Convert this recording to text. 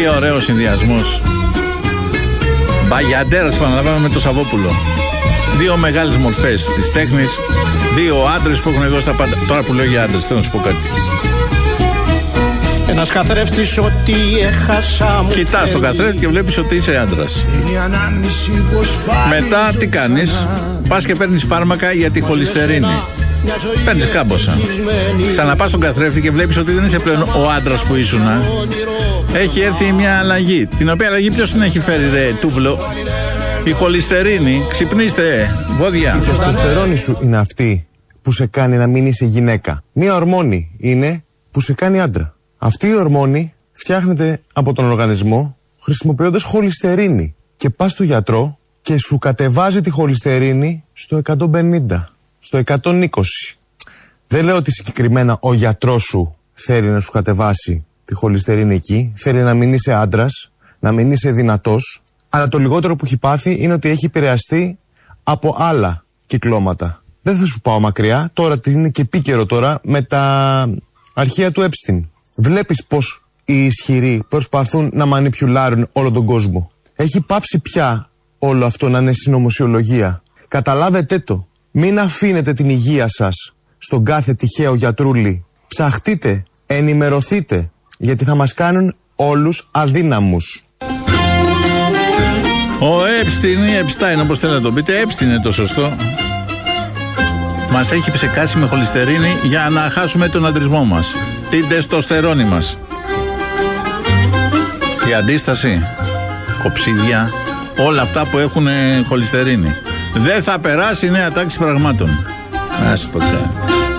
Τι ωραίος συνδυασμός. Μπαγιαντέρας, επαναλαμβάνω, με το Σαββόπουλο. Δύο μεγάλες μορφές της τέχνης. Δύο άντρες που έχουν δώσει τα πάντα. Τώρα που λέω για άντρες, θέλω να σου πω κάτι. Ένας καθρέφτης ότι έχασα μου. Κοιτάς τον καθρέφτη και βλέπεις ότι είσαι άντρας. Μετά τι κάνεις? Πας και παίρνεις φάρμακα για τη χολυστερίνη. Παίρνεις κάμποσα. Ξαναπάς στον καθρέφτη και βλέπεις ότι δεν είσαι πλέον ο άντρας που ήσουνα. Έχει έρθει μια αλλαγή. Την οποία αλλαγή ποιος την έχει φέρει, ρε τούβλο? Η χολυστερίνη. Ξυπνήστε, βόδια. Η τεστοστερόνη σου είναι αυτή που σε κάνει να μην είσαι γυναίκα. Μία ορμόνη είναι που σε κάνει άντρα. Αυτή η ορμόνη φτιάχνεται από τον οργανισμό χρησιμοποιώντας χολυστερίνη. Και πας στο γιατρό και σου κατεβάζει τη χολυστερίνη στο 150, στο 120. Δεν λέω ότι συγκεκριμένα ο γιατρός σου θέλει να σου κατεβάσει τη χολυστερίνη εκεί. Θέλει να μην είσαι άντρας, να μην είσαι δυνατός. Αλλά το λιγότερο που έχει πάθει είναι ότι έχει επηρεαστεί από άλλα κυκλώματα. Δεν θα σου πάω μακριά. Τώρα είναι και επίκαιρο τώρα με τα αρχεία του Epstein. Βλέπεις πως οι ισχυροί προσπαθούν να μανιπιουλάρουν όλο τον κόσμο. Έχει πάψει πια όλο αυτό να είναι συνωμοσιολογία. Καταλάβετε το. Μην αφήνετε την υγεία σας στον κάθε τυχαίο γιατρούλη. Ψαχτείτε, ενημερωθείτε, γιατί θα μας κάνουν όλους αδύναμους. Ο Epstein ή Epstein, όπως θέλετε να το πείτε, Epstein είναι το σωστό. Μας έχει ψεκάσει με χολυστερίνη για να χάσουμε τον αντρισμό μας, την τεστοστερόνη μας. Η αντίσταση, κοψίδια, όλα αυτά που έχουν χολυστερίνη. Δεν θα περάσει η νέα τάξη πραγμάτων. Ας το κάνει.